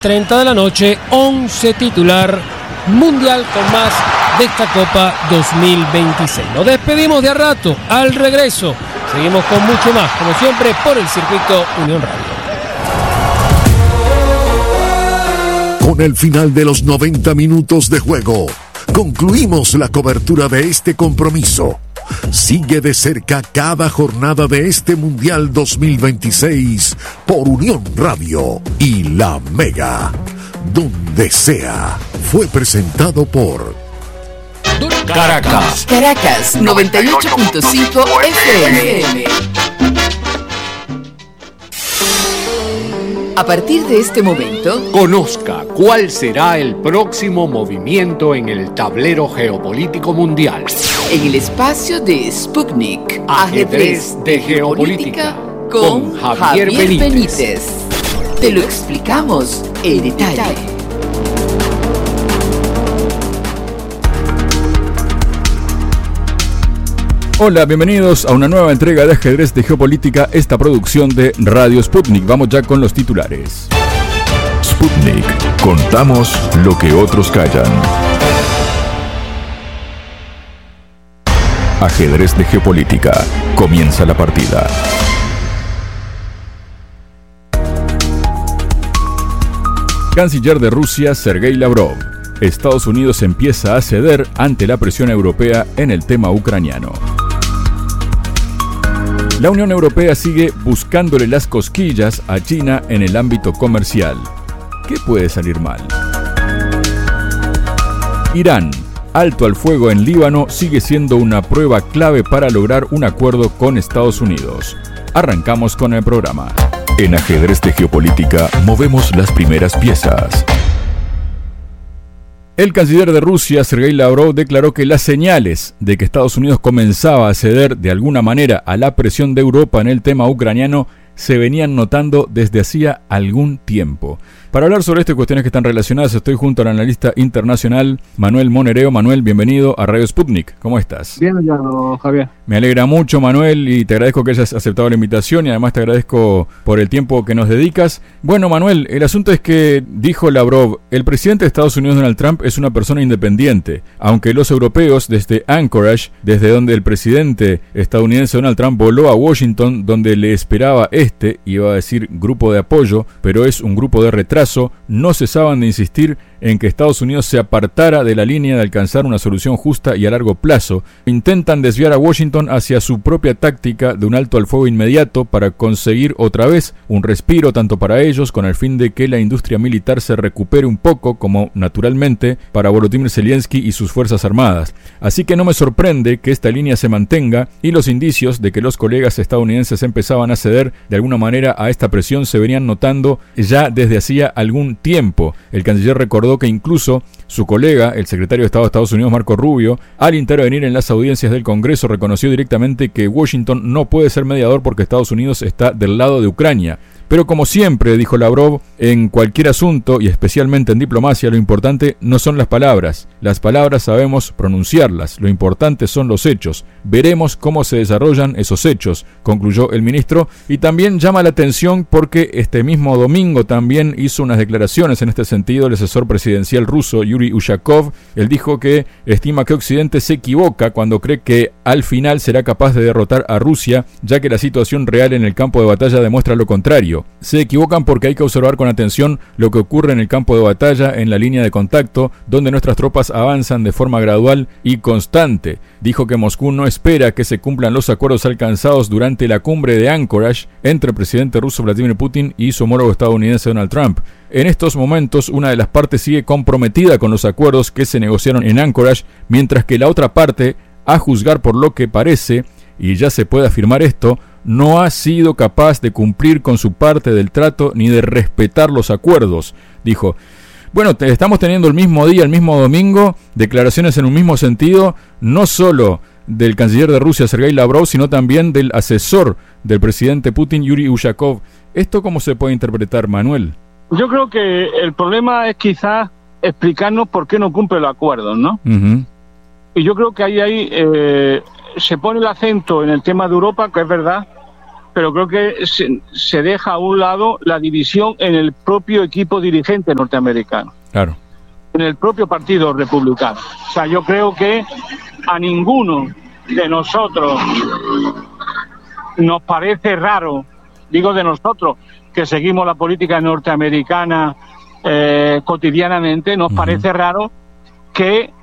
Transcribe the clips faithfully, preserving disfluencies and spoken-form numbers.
treinta de la noche, once titular mundial con más de esta Copa dos mil veintiséis. Nos despedimos de a rato, al regreso seguimos con mucho más, como siempre, por el circuito Unión Radio. Con el final de los noventa minutos de juego, concluimos la cobertura de este compromiso. Sigue de cerca cada jornada de este Mundial dos mil veintiséis por Unión Radio y La Mega. Donde sea. Fue presentado por Caracas. Caracas noventa y ocho punto cinco F M. A partir de este momento, conozca cuál será el próximo movimiento en el tablero geopolítico mundial. En el espacio de Sputnik, Ajedrez de Geopolítica, con Javier, Javier Benítez. Benítez. Te lo explicamos en detalle. Hola, bienvenidos a una nueva entrega de Ajedrez de Geopolítica, esta producción de Radio Sputnik. Vamos ya con los titulares. Sputnik. Contamos lo que otros callan. Ajedrez de Geopolítica. Comienza la partida. Canciller de Rusia, Sergei Lavrov. Estados Unidos empieza a ceder ante la presión europea en el tema ucraniano. La Unión Europea sigue buscándole las cosquillas a China en el ámbito comercial. ¿Qué puede salir mal? Irán. Alto al fuego en Líbano sigue siendo una prueba clave para lograr un acuerdo con Estados Unidos. Arrancamos con el programa. En Ajedrez de Geopolítica movemos las primeras piezas. El canciller de Rusia, Sergei Lavrov, declaró que las señales de que Estados Unidos comenzaba a ceder de alguna manera a la presión de Europa en el tema ucraniano se venían notando desde hacía algún tiempo. Para hablar sobre esto y cuestiones que están relacionadas, estoy junto al analista internacional Manuel Monereo. Manuel, bienvenido a Radio Sputnik. ¿Cómo estás? Bien hallado, Javier. Me alegra mucho, Manuel, y te agradezco que hayas aceptado la invitación y además te agradezco por el tiempo que nos dedicas. Bueno, Manuel, el asunto es que, dijo Lavrov, el presidente de Estados Unidos, Donald Trump, es una persona independiente, aunque los europeos desde Anchorage, desde donde el presidente estadounidense Donald Trump voló a Washington, donde le esperaba este, iba a decir grupo de apoyo, pero es un grupo de retraso, no cesaban de insistir en que Estados Unidos se apartara de la línea de alcanzar una solución justa y a largo plazo. Intentan desviar a Washington hacia su propia táctica de un alto al fuego inmediato para conseguir otra vez un respiro tanto para ellos con el fin de que la industria militar se recupere un poco, como naturalmente para Volodymyr Zelensky y sus fuerzas armadas. Así que no me sorprende que esta línea se mantenga y los indicios de que los colegas estadounidenses empezaban a ceder de alguna manera a esta presión se venían notando ya desde hacía algún tiempo. El canciller recordó que incluso su colega, el secretario de Estado de Estados Unidos, Marco Rubio, al intervenir en las audiencias del Congreso, reconoció directamente que Washington no puede ser mediador porque Estados Unidos está del lado de Ucrania. Pero como siempre, dijo Lavrov, en cualquier asunto y especialmente en diplomacia, lo importante no son las palabras. Las palabras sabemos pronunciarlas, lo importante son los hechos. Veremos cómo se desarrollan esos hechos, concluyó el ministro, y también llama la atención porque este mismo domingo también hizo unas declaraciones en este sentido el asesor presidencial ruso Yuri Ushakov. Él dijo que estima que Occidente se equivoca cuando cree que al final será capaz de derrotar a Rusia, ya que la situación real en el campo de batalla demuestra lo contrario. Se equivocan porque hay que observar con atención lo que ocurre en el campo de batalla, en la línea de contacto, donde nuestras tropas avanzan de forma gradual y constante. Dijo que Moscú no espera que se cumplan los acuerdos alcanzados durante la cumbre de Anchorage entre el presidente ruso Vladimir Putin y su homólogo estadounidense Donald Trump. En estos momentos, una de las partes sigue comprometida con los acuerdos que se negociaron en Anchorage, mientras que la otra parte, a juzgar por lo que parece, y ya se puede afirmar esto, no ha sido capaz de cumplir con su parte del trato ni de respetar los acuerdos, dijo. Bueno, te, estamos teniendo el mismo día, el mismo domingo, declaraciones en un mismo sentido, no solo del canciller de Rusia, Sergei Lavrov, sino también del asesor del presidente Putin, Yuri Ushakov. ¿Esto cómo se puede interpretar, Manuel? Yo creo que el problema es quizás explicarnos por qué no cumple los acuerdos, ¿no? Uh-huh. Y yo creo que ahí, ahí eh, se pone el acento en el tema de Europa, que es verdad, pero creo que se, se deja a un lado la división en el propio equipo dirigente norteamericano. Claro. En el propio partido republicano. O sea, yo creo que a ninguno de nosotros nos parece raro, digo de nosotros, que seguimos la política norteamericana eh, cotidianamente, nos uh-huh. parece raro que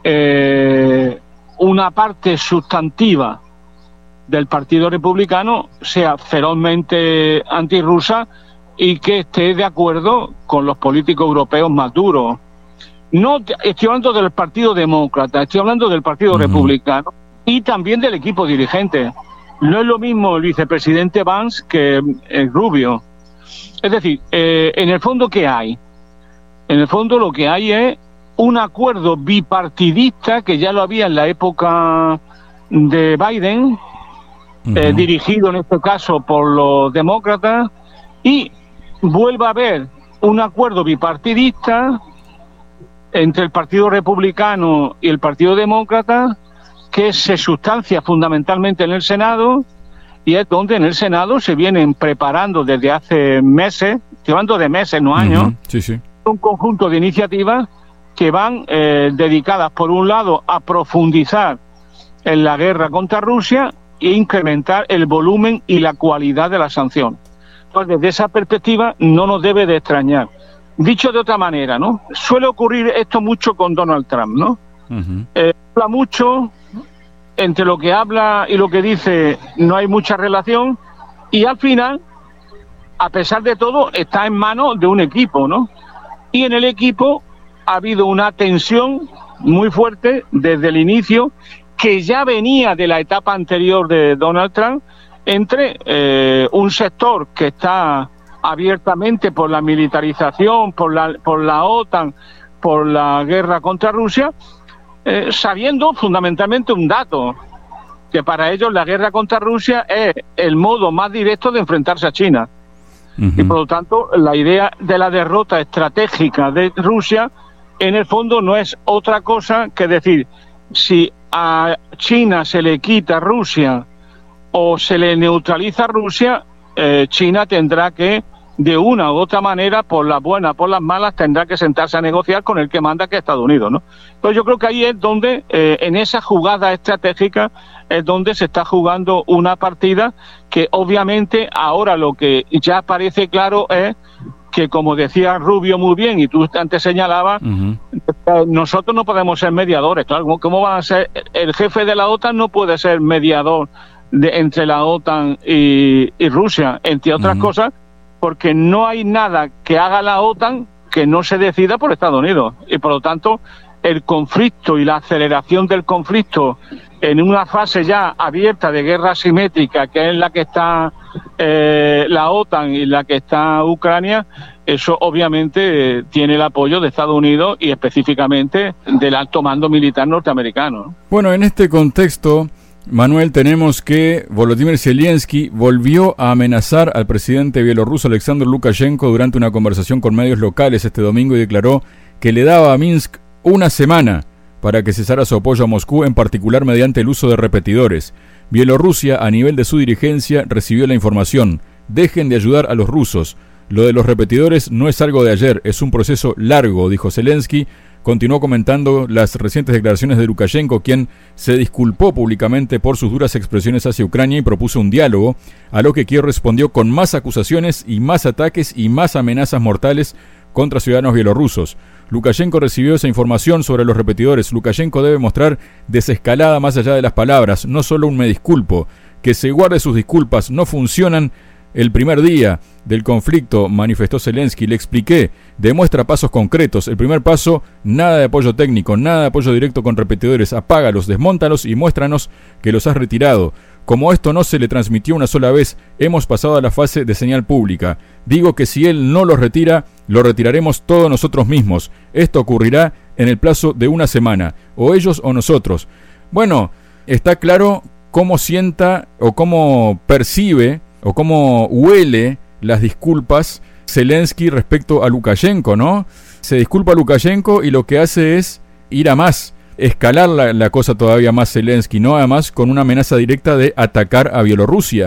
eh, una parte sustantiva del Partido Republicano sea ferozmente antirrusa y que esté de acuerdo con los políticos europeos más duros. No estoy hablando del Partido Demócrata, estoy hablando del Partido uh-huh. Republicano y también del equipo dirigente. No es lo mismo el vicepresidente Vance que el Rubio. Es decir, eh, en el fondo, ¿qué hay? En el fondo lo que hay es un acuerdo bipartidista que ya lo había en la época de Biden, uh-huh. eh, dirigido en este caso por los demócratas, y vuelve a haber un acuerdo bipartidista entre el Partido Republicano y el Partido Demócrata que se sustancia fundamentalmente en el Senado, y es donde en el Senado se vienen preparando desde hace meses, estoy hablando de meses, no años, uh-huh. sí, sí. un conjunto de iniciativas que van eh, dedicadas, por un lado, a profundizar en la guerra contra Rusia e incrementar el volumen y la cualidad de la sanción. Entonces, desde esa perspectiva, no nos debe de extrañar. Dicho de otra manera, ¿no? Suele ocurrir esto mucho con Donald Trump, ¿no? Uh-huh. Eh, habla mucho, entre lo que habla y lo que dice no hay mucha relación, y al final, a pesar de todo, está en manos de un equipo, ¿no? Y en el equipo ha habido una tensión muy fuerte desde el inicio, que ya venía de la etapa anterior de Donald Trump, entre eh, un sector que está abiertamente por la militarización, por la, por la OTAN, por la guerra contra Rusia, eh, sabiendo fundamentalmente un dato, que para ellos la guerra contra Rusia es el modo más directo de enfrentarse a China. Uh-huh. Y por lo tanto, la idea de la derrota estratégica de Rusia, en el fondo, no es otra cosa que decir, si a China se le quita Rusia o se le neutraliza Rusia, eh, China tendrá que, de una u otra manera, por las buenas, por las malas, tendrá que sentarse a negociar con el que manda, que es Estados Unidos, ¿no? Entonces yo creo que ahí es donde, eh, en esa jugada estratégica, es donde se está jugando una partida que obviamente ahora lo que ya parece claro es que, como decía Rubio muy bien, y tú antes señalabas, uh-huh. nosotros no podemos ser mediadores, claro, ¿cómo, cómo van a ser? El jefe de la OTAN no puede ser mediador de, entre la OTAN y, y Rusia, entre otras uh-huh. cosas, porque no hay nada que haga la OTAN que no se decida por Estados Unidos, y por lo tanto el conflicto y la aceleración del conflicto en una fase ya abierta de guerra asimétrica, que es la que está eh, la OTAN y la que está Ucrania, eso obviamente eh, tiene el apoyo de Estados Unidos y específicamente del alto mando militar norteamericano. Bueno, en este contexto, Manuel, tenemos que Volodymyr Zelensky volvió a amenazar al presidente bielorruso Alexander Lukashenko durante una conversación con medios locales este domingo y declaró que le daba a Minsk una semana para que cesara su apoyo a Moscú, en particular mediante el uso de repetidores. Bielorrusia, a nivel de su dirigencia, recibió la información: dejen de ayudar a los rusos. Lo de los repetidores no es algo de ayer, es un proceso largo, dijo Zelensky. Continuó comentando las recientes declaraciones de Lukashenko, quien se disculpó públicamente por sus duras expresiones hacia Ucrania y propuso un diálogo, a lo que Kiev respondió con más acusaciones y más ataques y más amenazas mortales contra ciudadanos bielorrusos. Lukashenko recibió esa información sobre los repetidores. Lukashenko debe mostrar desescalada más allá de las palabras, no solo un me disculpo, que se guarde sus disculpas, no funcionan. El primer día del conflicto, manifestó Zelensky, le expliqué, demuestra pasos concretos. El primer paso, nada de apoyo técnico, nada de apoyo directo con repetidores, apágalos, desmóntalos y muéstranos que los has retirado. Como esto no se le transmitió una sola vez, hemos pasado a la fase de señal pública. Digo que si él no lo retira, lo retiraremos todos nosotros mismos. Esto ocurrirá en el plazo de una semana, o ellos o nosotros. Bueno, está claro cómo sienta o cómo percibe o cómo huele las disculpas Zelensky respecto a Lukashenko, ¿no? Se disculpa a Lukashenko y lo que hace es ir a más, escalar la, la cosa todavía más Zelensky, ¿no? Además con una amenaza directa de atacar a Bielorrusia.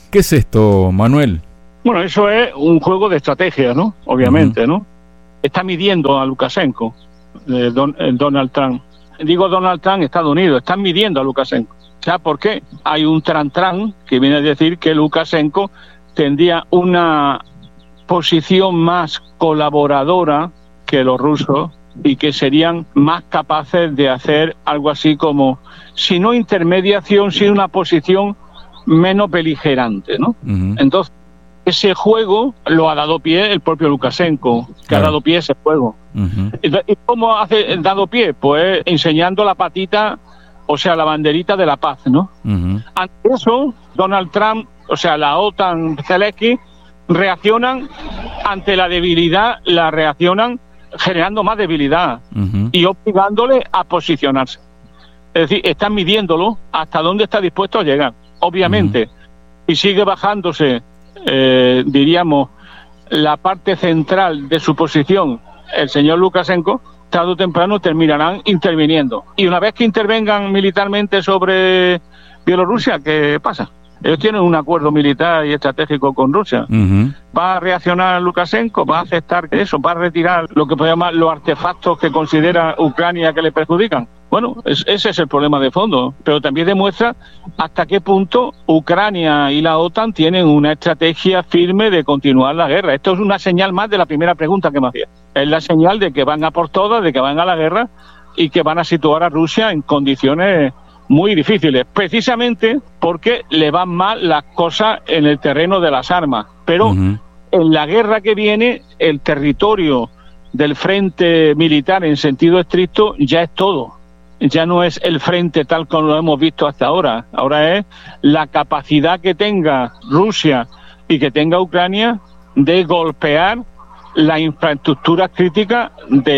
¿Qué es esto, Manuel? Bueno, eso es un juego de estrategia, ¿no? Obviamente, uh-huh. ¿no? Está midiendo a Lukashenko, eh, don, eh, Donald Trump. Digo Donald Trump, Estados Unidos, están midiendo a Lukashenko. O sea, ¿por qué? Hay un tran-tran que viene a decir que Lukashenko tendría una posición más colaboradora que los rusos y que serían más capaces de hacer algo así como, si no intermediación, si una posición menos beligerante, ¿no? Uh-huh. Entonces, ese juego lo ha dado pie el propio Lukashenko, que claro. ha dado pie ese juego. Uh-huh. ¿Y cómo ha dado pie? Pues enseñando la patita, o sea, la banderita de la paz, ¿no? Uh-huh. Ante eso, Donald Trump, o sea, la OTAN, Zelensky, reaccionan ante la debilidad, la reaccionan generando más debilidad uh-huh. y obligándole a posicionarse. Es decir, están midiéndolo hasta dónde está dispuesto a llegar. Obviamente, uh-huh. si sigue bajándose, eh, diríamos, la parte central de su posición, el señor Lukashenko, tarde o temprano terminarán interviniendo. Y una vez que intervengan militarmente sobre Bielorrusia, ¿qué pasa? Ellos tienen un acuerdo militar y estratégico con Rusia. Uh-huh. ¿Va a reaccionar Lukashenko? ¿Va a aceptar eso? ¿Va a retirar lo que podemos llamar los artefactos que considera Ucrania que le perjudican? Bueno, es, ese es el problema de fondo. Pero también demuestra hasta qué punto Ucrania y la OTAN tienen una estrategia firme de continuar la guerra. Esto es una señal más de la primera pregunta que me hacía. Es la señal de que van a por todas, de que van a la guerra y que van a situar a Rusia en condiciones muy difíciles, precisamente porque le van mal las cosas en el terreno de las armas. Pero uh-huh. en la guerra que viene, el territorio del frente militar en sentido estricto ya es todo. Ya no es el frente tal como lo hemos visto hasta ahora. Ahora es la capacidad que tenga Rusia y que tenga Ucrania de golpear la infraestructura crítica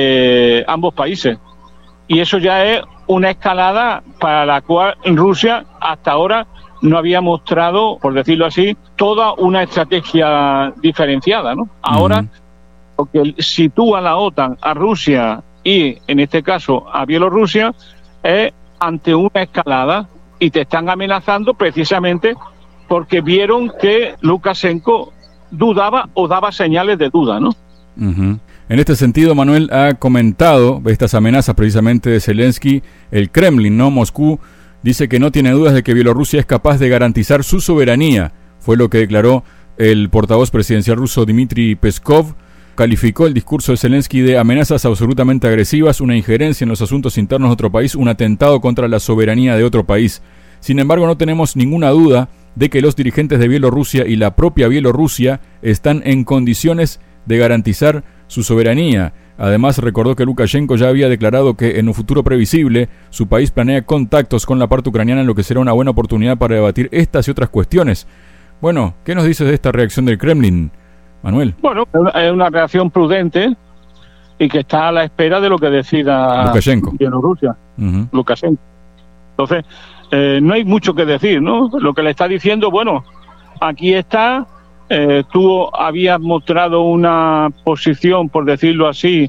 de ambos países. Y eso ya es una escalada para la cual Rusia hasta ahora no había mostrado, por decirlo así, toda una estrategia diferenciada, ¿no? Ahora, uh-huh. lo que sitúa la OTAN a Rusia y, en este caso, a Bielorrusia, es ante una escalada y te están amenazando precisamente porque vieron que Lukashenko dudaba o daba señales de duda, ¿no? Uh-huh. En este sentido, Manuel ha comentado estas amenazas precisamente de Zelensky, el Kremlin, ¿no? Moscú dice que no tiene dudas de que Bielorrusia es capaz de garantizar su soberanía. Fue lo que declaró el portavoz presidencial ruso Dmitry Peskov. Calificó el discurso de Zelensky de amenazas absolutamente agresivas, una injerencia en los asuntos internos de otro país, un atentado contra la soberanía de otro país. Sin embargo, no tenemos ninguna duda de que los dirigentes de Bielorrusia y la propia Bielorrusia están en condiciones de garantizar su soberanía. Además, recordó que Lukashenko ya había declarado que en un futuro previsible su país planea contactos con la parte ucraniana, en lo que será una buena oportunidad para debatir estas y otras cuestiones. Bueno, ¿qué nos dices de esta reacción del Kremlin, Manuel? Bueno, es una reacción prudente y que está a la espera de lo que decida Lukashenko. Bielorrusia. Uh-huh. Lukashenko. Entonces, eh, no hay mucho que decir, ¿no? Lo que le está diciendo, bueno, aquí está. Eh, tú habías mostrado una posición, por decirlo así,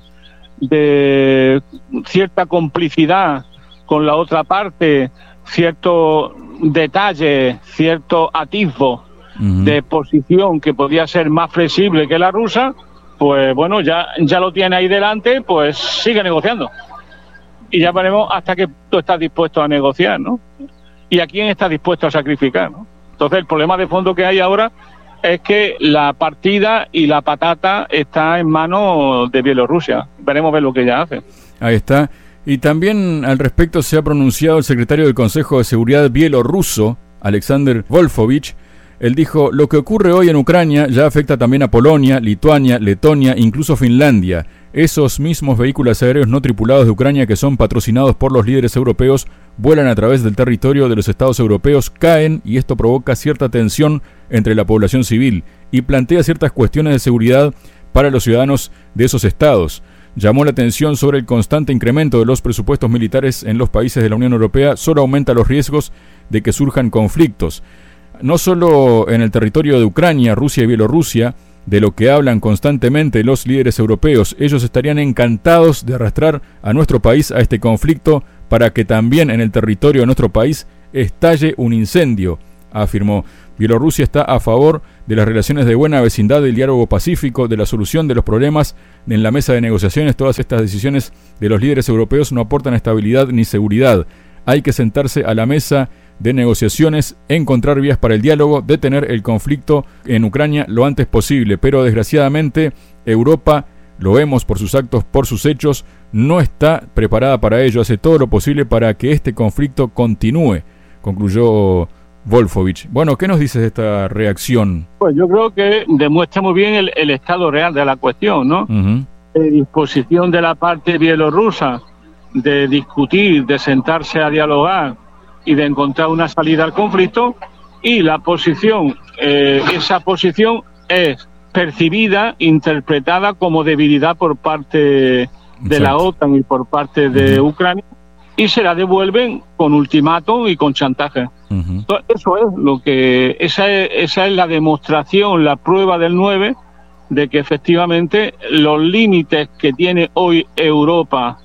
de cierta complicidad con la otra parte, cierto detalle, cierto atisbo uh-huh. de posición que podía ser más flexible que la rusa, pues bueno, ya, ya lo tiene ahí delante, pues sigue negociando. Y ya veremos hasta qué punto estás dispuesto a negociar, ¿no? Y a quién estás dispuesto a sacrificar, ¿no? Entonces, el problema de fondo que hay ahora es que la partida y la patata está en manos de Bielorrusia. Veremos ver lo que ella hace. Ahí está. Y también al respecto se ha pronunciado el secretario del Consejo de Seguridad bielorruso, Alexander Volfovich. Él dijo: lo que ocurre hoy en Ucrania ya afecta también a Polonia, Lituania, Letonia, incluso Finlandia. Esos mismos vehículos aéreos no tripulados de Ucrania, que son patrocinados por los líderes europeos, vuelan a través del territorio de los estados europeos, caen, y esto provoca cierta tensión entre la población civil y plantea ciertas cuestiones de seguridad para los ciudadanos de esos estados. Llamó la atención sobre el constante incremento de los presupuestos militares en los países de la Unión Europea, solo aumenta los riesgos de que surjan conflictos. No solo en el territorio de Ucrania, Rusia y Bielorrusia, de lo que hablan constantemente los líderes europeos. Ellos estarían encantados de arrastrar a nuestro país a este conflicto para que también en el territorio de nuestro país estalle un incendio. afirmó. Bielorrusia está a favor de las relaciones de buena vecindad, del diálogo pacífico, de la solución de los problemas en la mesa de negociaciones. Todas estas decisiones de los líderes europeos no aportan estabilidad ni seguridad. Hay que sentarse a la mesa de negociaciones, encontrar vías para el diálogo, detener el conflicto en Ucrania lo antes posible. Pero desgraciadamente Europa, lo vemos por sus actos, por sus hechos, no está preparada para ello. Hace todo lo posible para que este conflicto continúe, concluyó Wolfowitz. Bueno, ¿qué nos dices de esta reacción? Pues yo creo que demuestra muy bien el, el estado real de la cuestión, ¿no? Uh-huh. De disposición de la parte bielorrusa de discutir, de sentarse a dialogar y de encontrar una salida al conflicto, y la posición, eh, esa posición es percibida, interpretada como debilidad por parte de Exacto. la OTAN y por parte de uh-huh. Ucrania, y se la devuelven con ultimátum y con chantaje. Uh-huh. Entonces, eso es lo que esa es, esa es la demostración, la prueba del nueve de que efectivamente los límites que tiene hoy Europa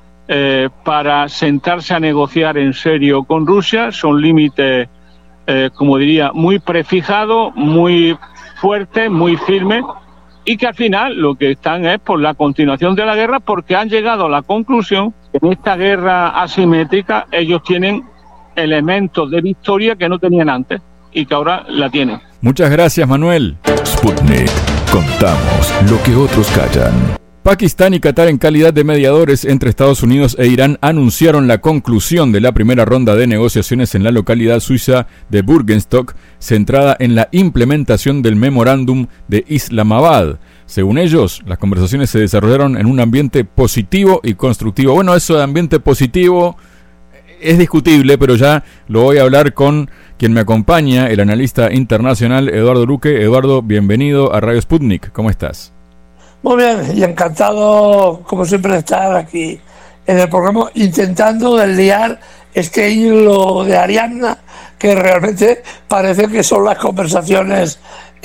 eh, para sentarse a negociar en serio con Rusia son límites, eh, como diría, muy prefijados, muy fuertes, muy firmes, y que al final lo que están es por la continuación de la guerra, porque han llegado a la conclusión que en esta guerra asimétrica ellos tienen elementos de victoria que no tenían antes y que ahora la tienen. Muchas gracias, Manuel. Sputnik. Contamos lo que otros callan. Pakistán y Qatar, en calidad de mediadores entre Estados Unidos e Irán, anunciaron la conclusión de la primera ronda de negociaciones en la localidad suiza de Burgenstock, centrada en la implementación del memorándum de Islamabad. Según ellos, las conversaciones se desarrollaron en un ambiente positivo y constructivo. Bueno, eso de ambiente positivo es discutible, pero ya lo voy a hablar con quien me acompaña, el analista internacional Eduardo Luque. Eduardo, bienvenido a Radio Sputnik. ¿Cómo estás? Muy bien, y encantado, como siempre, de estar aquí en el programa intentando desliar este hilo de Ariadna que realmente parece que son las conversaciones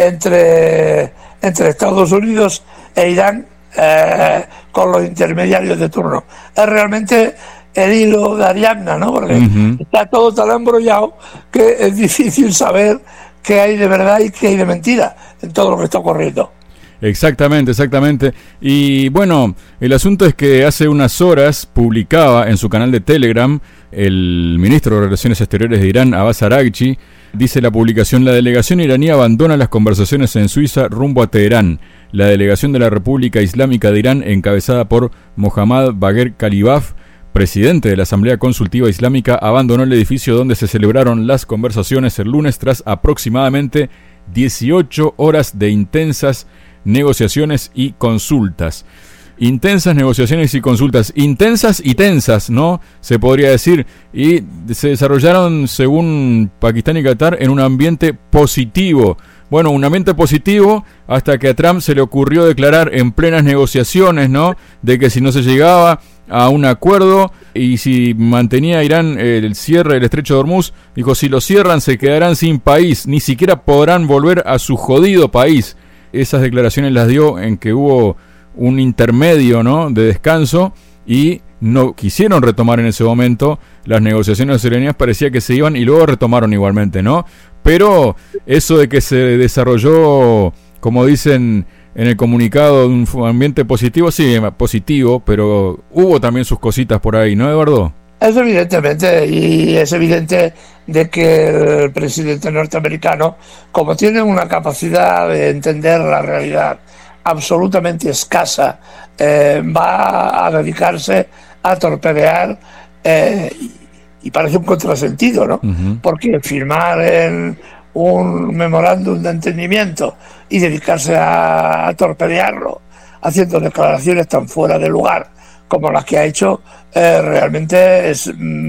entre, entre Estados Unidos e Irán eh, con los intermediarios de turno. Es realmente el hilo de Ariadna, ¿no? Porque uh-huh. está todo tan embrollado que es difícil saber qué hay de verdad y qué hay de mentira en todo lo que está ocurriendo. Exactamente, exactamente. Y bueno, el asunto es que hace unas horas publicaba en su canal de Telegram el ministro de Relaciones Exteriores de Irán, Abbas Araghchi. Dice la publicación: la delegación iraní abandona las conversaciones en Suiza rumbo a Teherán. La delegación de la República Islámica de Irán, encabezada por Mohammad Bagher Khalibaf, presidente de la Asamblea Consultiva Islámica, abandonó el edificio donde se celebraron las conversaciones el lunes tras aproximadamente dieciocho horas de intensas negociaciones y consultas. Intensas negociaciones y consultas, intensas y tensas, ¿no? Se podría decir, y se desarrollaron, según Pakistán y Qatar, en un ambiente positivo. Bueno, un ambiente positivo hasta que a Trump se le ocurrió declarar en plenas negociaciones, ¿no?, de que si no se llegaba a un acuerdo y si mantenía Irán el cierre del estrecho de Hormuz, dijo: si lo cierran se quedarán sin país, ni siquiera podrán volver a su jodido país. Esas declaraciones las dio en que hubo un intermedio, ¿no?, de descanso, y no quisieron retomar en ese momento las negociaciones iraníes. Parecía que se iban y luego retomaron igualmente, ¿no? Pero eso de que se desarrolló, como dicen en el comunicado, un ambiente positivo, sí, positivo, pero hubo también sus cositas por ahí, ¿no, Eduardo? Es evidentemente, y es evidente de que el presidente norteamericano, como tiene una capacidad de entender la realidad absolutamente escasa, eh, va a dedicarse a torpedear, eh, y parece un contrasentido, ¿no? Uh-huh. Porque firmar en un memorándum de entendimiento y dedicarse a, a torpedearlo, haciendo declaraciones tan fuera de lugar como las que ha hecho, eh, realmente es,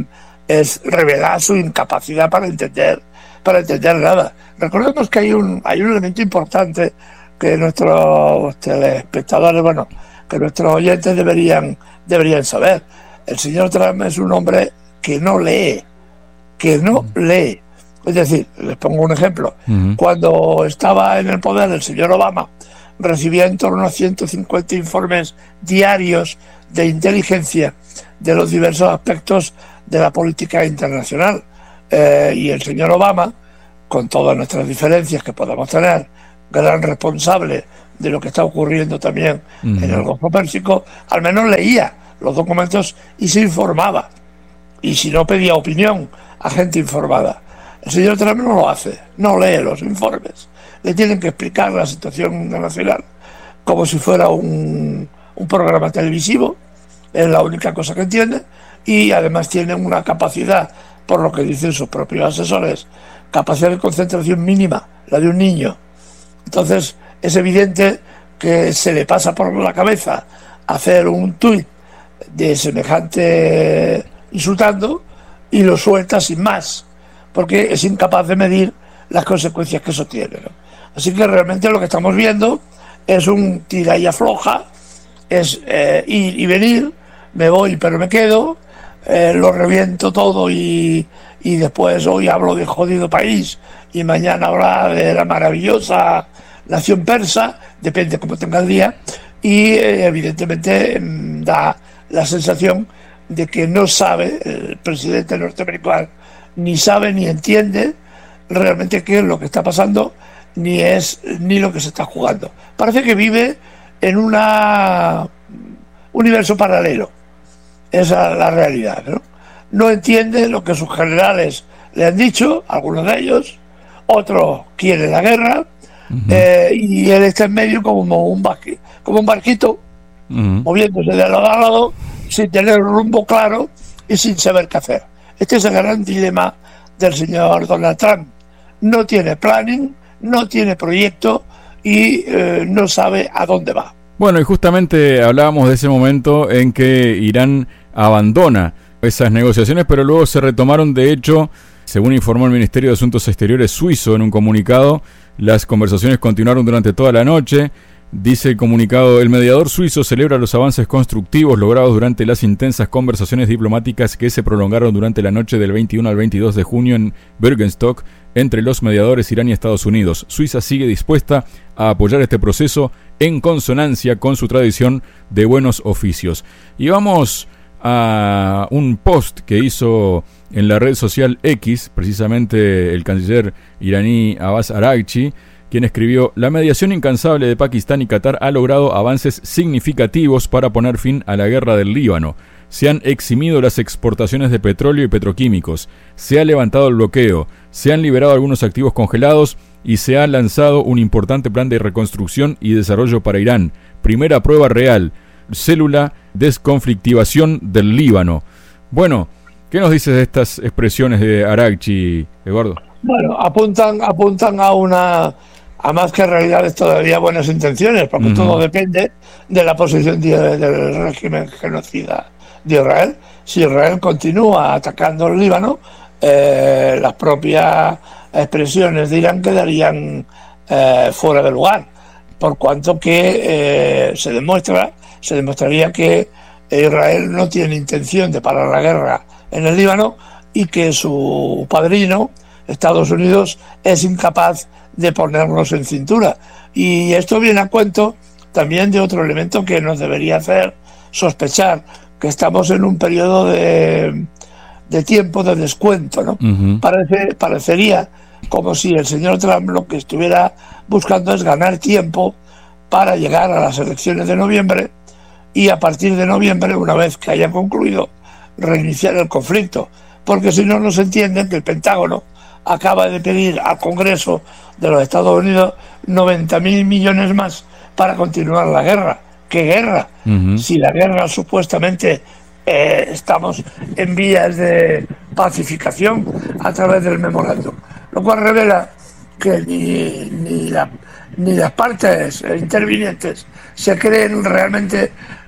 es revelar su incapacidad para entender para entender nada. Recordemos que hay un hay un elemento importante que nuestros telespectadores, bueno, que nuestros oyentes deberían deberían saber. El señor Trump es un hombre que no lee, que no lee. Es decir, les pongo un ejemplo. Uh-huh. Cuando estaba en el poder el señor Obama, recibía en torno a ciento cincuenta informes diarios de inteligencia de los diversos aspectos de la política internacional. Eh, y el señor Obama, con todas nuestras diferencias que podamos tener, gran responsable de lo que está ocurriendo también uh-huh. en el Golfo Pérsico, al menos leía los documentos y se informaba. Y si no, pedía opinión a gente informada. El señor Trump no lo hace, no lee los informes. Le tienen que explicar la situación internacional como si fuera un, un programa televisivo. Es la única cosa que entiende. Y además tiene una capacidad, por lo que dicen sus propios asesores, capacidad de concentración mínima, la de un niño. Entonces es evidente que se le pasa por la cabeza hacer un tuit de semejante insultando y lo suelta sin más, porque es incapaz de medir las consecuencias que eso tiene, ¿no? Así que realmente lo que estamos viendo es un tira y afloja, es eh, ir y venir, me voy pero me quedo, eh, lo reviento todo y, y después hoy hablo de jodido país y mañana habla de la maravillosa nación persa, depende cómo tenga el día, y eh, evidentemente da la sensación de que no sabe el presidente norteamericano, ni sabe ni entiende realmente qué es lo que está pasando, ni es ni lo que se está jugando. Parece que vive en un universo paralelo. Esa es la realidad, ¿no? No entiende lo que sus generales le han dicho, algunos de ellos, otros quieren la guerra, uh-huh. eh, y él está en medio como un barquito, como un barquito uh-huh. moviéndose de lado a lado, sin tener un rumbo claro y sin saber qué hacer. Este es el gran dilema del señor Donald Trump. No tiene planning, no tiene proyecto y eh, no sabe a dónde va. Bueno, y justamente hablábamos de ese momento en que Irán abandona esas negociaciones, pero luego se retomaron. De hecho, según informó el Ministerio de Asuntos Exteriores suizo en un comunicado, las conversaciones continuaron durante toda la noche. Dice el comunicado, el mediador suizo celebra los avances constructivos logrados durante las intensas conversaciones diplomáticas que se prolongaron durante la noche del veintiuno al veintidós de junio en Bürgenstock entre los mediadores Irán y Estados Unidos. Suiza sigue dispuesta a apoyar este proceso en consonancia con su tradición de buenos oficios. Y vamos a un post que hizo en la red social X, precisamente el canciller iraní Abbas Araghchi, quien escribió: la mediación incansable de Pakistán y Qatar ha logrado avances significativos para poner fin a la guerra del Líbano. Se han eximido las exportaciones de petróleo y petroquímicos, se ha levantado el bloqueo, se han liberado algunos activos congelados y se ha lanzado un importante plan de reconstrucción y desarrollo para Irán. Primera prueba real, célula desconflictivación del Líbano. Bueno, ¿qué nos dices de estas expresiones de Araghchi, Eduardo? Bueno, apuntan, apuntan a una... a más que realidades todavía buenas intenciones, porque uh-huh. todo depende de la posición de, del régimen genocida de Israel. Si Israel continúa atacando el Líbano, eh, las propias expresiones de Irán quedarían eh, fuera de lugar, por cuanto que eh, se demuestra, se demostraría que Israel no tiene intención de parar la guerra en el Líbano y que su padrino, Estados Unidos, es incapaz de ponernos en cintura. Y esto viene a cuento también de otro elemento que nos debería hacer sospechar que estamos en un periodo de, de tiempo de descuento, ¿no? Uh-huh. Parece, parecería como si el señor Trump lo que estuviera buscando es ganar tiempo para llegar a las elecciones de noviembre y a partir de noviembre, una vez que haya concluido, reiniciar el conflicto, porque si no, no se entiende que el Pentágono acaba de pedir al Congreso de los Estados Unidos noventa mil millones más para continuar la guerra. ¿Qué guerra? Uh-huh. Si la guerra supuestamente eh, estamos en vías de pacificación a través del memorándum, lo cual revela que ni, ni, la, ni las partes intervinientes se creen realmente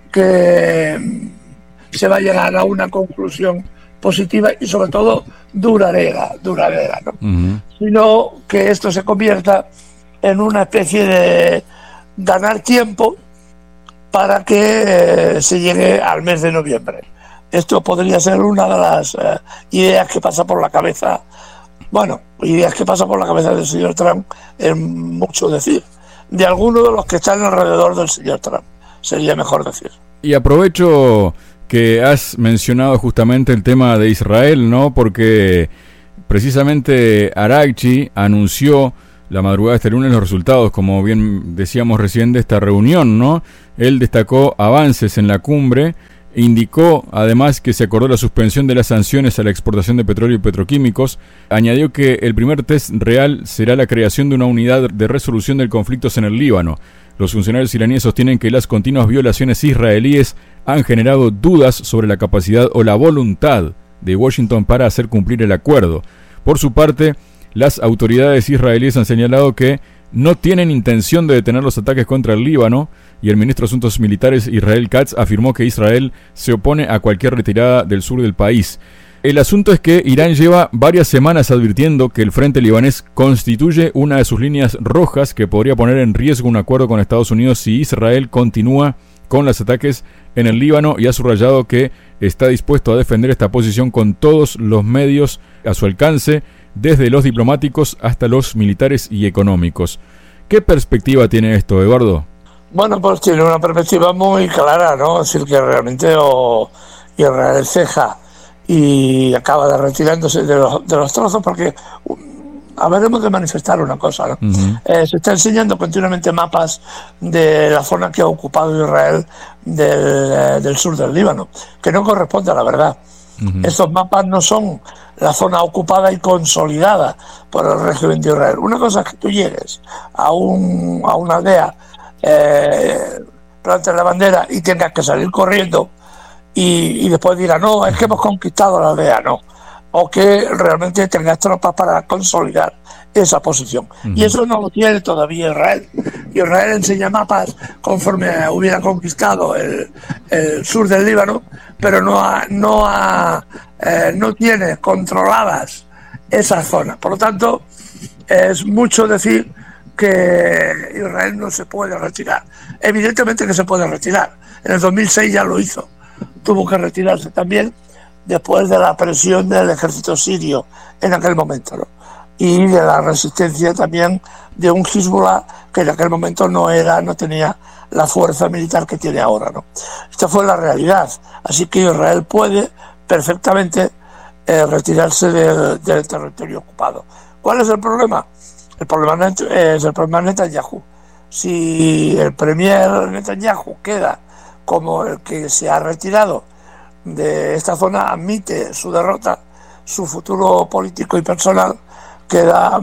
que se va a llegar a una conclusión positiva y sobre todo duradera, duradera, ¿no? Uh-huh. Sino que esto se convierta en una especie de ganar tiempo para que eh, se llegue al mes de noviembre. Esto podría ser una de las eh, ideas que pasa por la cabeza, bueno, ideas que pasa por la cabeza del señor Trump, es mucho decir, de algunos de los que están alrededor del señor Trump, sería mejor decir. Y aprovecho que has mencionado justamente el tema de Israel, ¿no? Porque precisamente Araghchi anunció la madrugada de este lunes los resultados, como bien decíamos recién, de esta reunión, ¿no? Él destacó avances en la cumbre, indicó además que se acordó la suspensión de las sanciones a la exportación de petróleo y petroquímicos, añadió que el primer test real será la creación de una unidad de resolución del conflicto en el Líbano. Los funcionarios iraníes sostienen que las continuas violaciones israelíes han generado dudas sobre la capacidad o la voluntad de Washington para hacer cumplir el acuerdo. Por su parte, las autoridades israelíes han señalado que no tienen intención de detener los ataques contra el Líbano, y el ministro de Asuntos Militares Israel Katz afirmó que Israel se opone a cualquier retirada del sur del país. El asunto es que Irán lleva varias semanas advirtiendo que el frente libanés constituye una de sus líneas rojas que podría poner en riesgo un acuerdo con Estados Unidos si Israel continúa con los ataques en el Líbano, y ha subrayado que está dispuesto a defender esta posición con todos los medios a su alcance, desde los diplomáticos hasta los militares y económicos. ¿Qué perspectiva tiene esto, Eduardo? Bueno, pues tiene una perspectiva muy clara, ¿no? Es decir, que realmente o Israel ceja y acaba de retirándose de los, de los trozos, porque habremos de manifestar una cosa, ¿no? Uh-huh. Eh, se está enseñando continuamente mapas de la zona que ha ocupado Israel del, del sur del Líbano, que no corresponde a la verdad. Uh-huh. Estos mapas no son la zona ocupada y consolidada por el régimen de Israel. Una cosa es que tú llegues a, un, a una aldea, eh, plantes la bandera y tengas que salir corriendo y, y después digas, no, es que hemos conquistado la aldea, no. O que realmente tengas tropas para consolidar esa posición. Uh-huh. Y eso no lo tiene todavía Israel. Israel enseña mapas conforme hubiera conquistado el, el sur del Líbano, pero no ha, no ha, eh, no tiene controladas esas zonas. Por lo tanto, es mucho decir que Israel no se puede retirar. Evidentemente que se puede retirar. En el dos mil seis ya lo hizo. Tuvo que retirarse también después de la presión del ejército sirio en aquel momento, ¿no? Y de la resistencia también de un Hezbollah que en aquel momento no era, no tenía la fuerza militar que tiene ahora, ¿no? Esta fue la realidad. Así que Israel puede perfectamente eh, retirarse del, del territorio ocupado. ¿Cuál es el problema? El problema es el problema de Netanyahu. Si el premier Netanyahu queda como el que se ha retirado de esta zona, admite su derrota, su futuro político y personal queda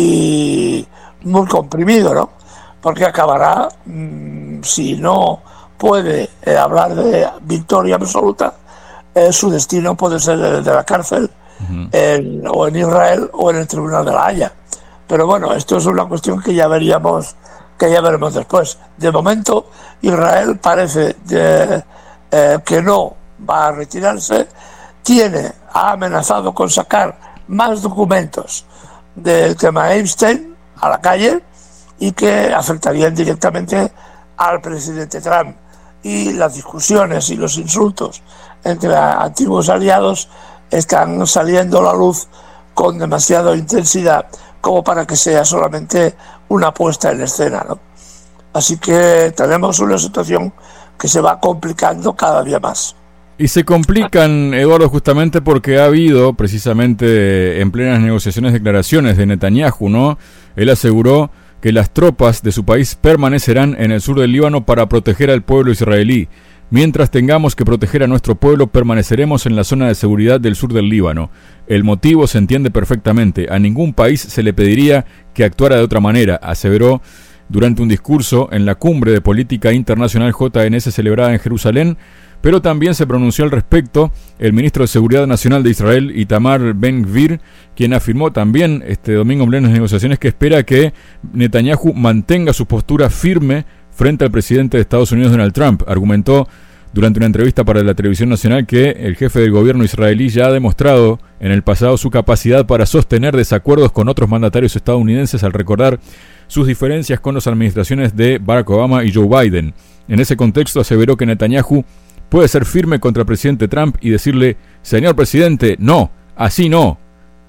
muy muy comprimido, ¿no? Porque acabará, mmm, si no puede eh, hablar de victoria absoluta, eh, su destino puede ser el de la cárcel, uh-huh. en, o en Israel o en el Tribunal de la Haya. Pero bueno, esto es una cuestión que ya veríamos, que ya veremos después. De momento, Israel parece de, eh, que no va a retirarse, tiene, ha amenazado con sacar más documentos del tema Epstein a la calle y que afectarían directamente al presidente Trump. Y las discusiones y los insultos entre antiguos aliados están saliendo a la luz con demasiada intensidad como para que sea solamente una puesta en escena, ¿no? Así que tenemos una situación que se va complicando cada día más. Y se complican, Eduardo, justamente porque ha habido, precisamente en plenas negociaciones, declaraciones de Netanyahu, ¿no? Él aseguró que las tropas de su país permanecerán en el sur del Líbano para proteger al pueblo israelí. Mientras tengamos que proteger a nuestro pueblo, permaneceremos en la zona de seguridad del sur del Líbano. El motivo se entiende perfectamente. A ningún país se le pediría que actuara de otra manera, aseveró durante un discurso en la Cumbre de Política Internacional J N S celebrada en Jerusalén. Pero también se pronunció al respecto el ministro de Seguridad Nacional de Israel, Itamar Ben-Gvir, quien afirmó también este domingo en plenas negociaciones que espera que Netanyahu mantenga su postura firme frente al presidente de Estados Unidos, Donald Trump. Argumentó durante una entrevista para la televisión nacional que el jefe del gobierno israelí ya ha demostrado en el pasado su capacidad para sostener desacuerdos con otros mandatarios estadounidenses al recordar sus diferencias con las administraciones de Barack Obama y Joe Biden. En ese contexto aseveró que Netanyahu puede ser firme contra el presidente Trump y decirle, señor presidente, no, así no.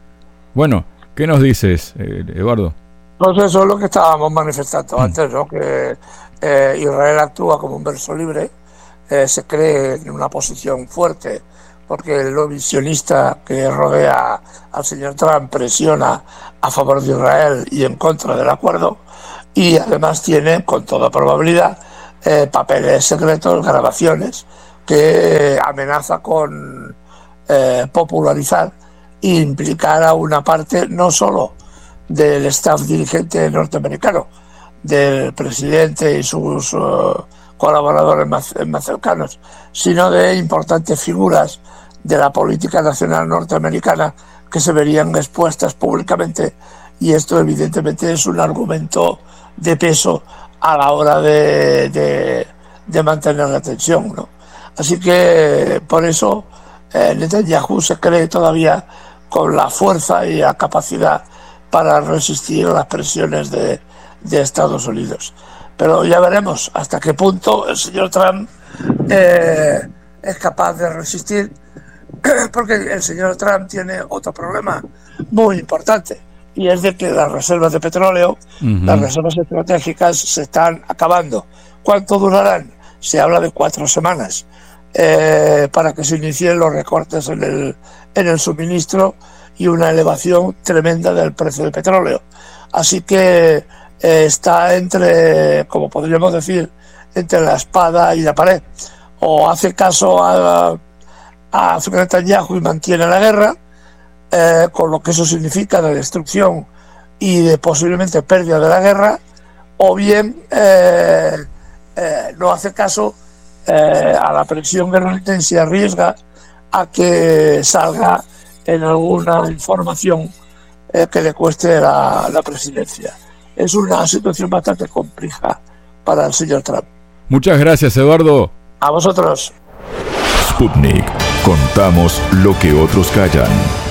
Bueno, ¿qué nos dices, eh, Eduardo? Pues eso es lo que estábamos manifestando mm. antes, ¿no? Que eh, Israel actúa como un verso libre, eh, se cree en una posición fuerte porque el lobby sionista que rodea al señor Trump presiona a favor de Israel y en contra del acuerdo, y además tiene, con toda probabilidad, eh, papeles secretos, grabaciones, que amenaza con eh, popularizar e implicar a una parte no solo del staff dirigente norteamericano, del presidente y sus uh, colaboradores más, más cercanos, sino de importantes figuras de la política nacional norteamericana que se verían expuestas públicamente, y esto evidentemente es un argumento de peso a la hora de, de, de mantener la tensión, ¿no? Así que por eso eh, Netanyahu se cree todavía con la fuerza y la capacidad para resistir a las presiones de, de Estados Unidos. Pero ya veremos hasta qué punto el señor Trump eh, es capaz de resistir, porque el señor Trump tiene otro problema muy importante, y es de que las reservas de petróleo, uh-huh. las reservas estratégicas se están acabando. ¿Cuánto durarán? Se habla de cuatro semanas eh, para que se inicien los recortes en el, en el suministro y una elevación tremenda del precio del petróleo. Así que eh, está entre, como podríamos decir, entre la espada y la pared. O hace caso a, a Netanyahu y mantiene la guerra, eh, con lo que eso significa de destrucción y de posiblemente pérdida de la guerra, o bien eh, eh, no hace caso eh, a la presión guerrera y se arriesga a que salga en alguna información eh, que le cueste la, la presidencia. Es una situación bastante compleja para el señor Trump. Muchas gracias, Eduardo. A vosotros. Sputnik. Contamos lo que otros callan.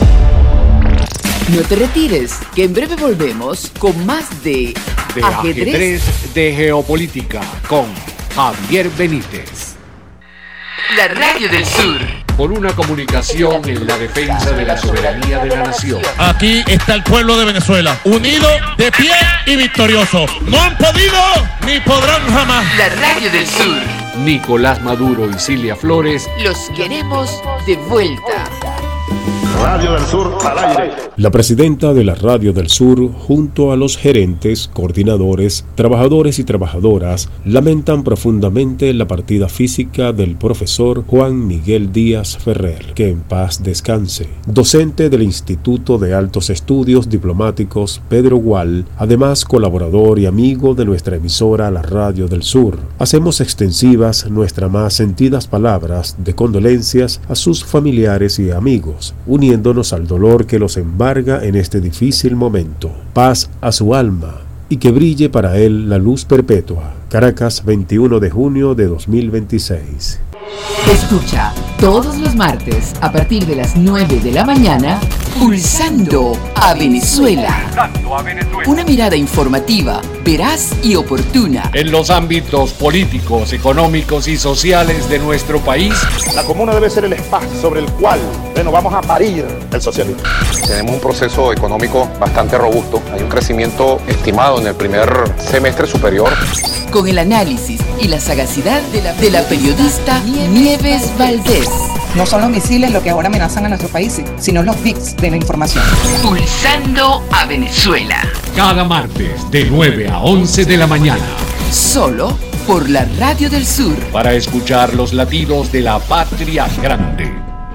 No te retires, que en breve volvemos con más de, de ajedrez. ajedrez de geopolítica con Javier Benítez. La Radio del Sur. Por una comunicación en la defensa de la soberanía de la nación. Aquí está el pueblo de Venezuela, unido, de pie y victorioso. No han podido ni podrán jamás. La Radio del Sur. Nicolás Maduro y Cilia Flores. Los queremos de vuelta. Radio del Sur al aire. La presidenta de la Radio del Sur, junto a los gerentes, coordinadores, trabajadores y trabajadoras, lamentan profundamente la partida física del profesor Juan Miguel Díaz Ferrer, que en paz descanse. Docente del Instituto de Altos Estudios Diplomáticos Pedro Gual, además colaborador y amigo de nuestra emisora La Radio del Sur. Hacemos extensivas nuestras más sentidas palabras de condolencias a sus familiares y amigos, uniéndonos al dolor que los embarga en este difícil momento. Paz a su alma y que brille para él la luz perpetua. Caracas, veintiuno de junio de dos mil veintiséis. Escucha todos los martes a partir de las nueve de la mañana Pulsando a Venezuela. Una mirada informativa, veraz y oportuna en los ámbitos políticos, económicos y sociales de nuestro país. La comuna debe ser el espacio sobre el cual, bueno, vamos a parir el socialismo. Tenemos un proceso económico bastante robusto. Hay un crecimiento estimado en el primer semestre superior. Con el análisis y la sagacidad de la, de la periodista Nieves Valdés. No son los misiles lo que ahora amenazan a nuestro país, sino los bits de la información. Pulsando a Venezuela. Cada martes de nueve a once de la mañana. Solo por la Radio del Sur. Para escuchar los latidos de la patria grande.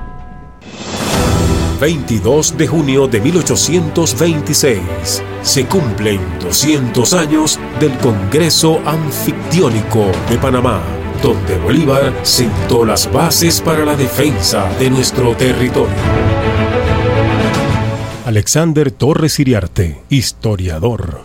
veintidós de junio de mil ochocientos veintiséis. Se cumplen doscientos años del Congreso Anfictiónico de Panamá, donde Bolívar sentó las bases para la defensa de nuestro territorio. Alexander Torres Iriarte, historiador.